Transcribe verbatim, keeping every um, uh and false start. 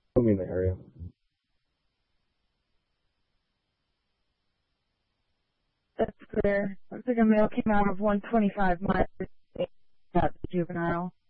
I mean the area. That's clear. Looks like a male came out of one twenty-five Myers at the juvenile.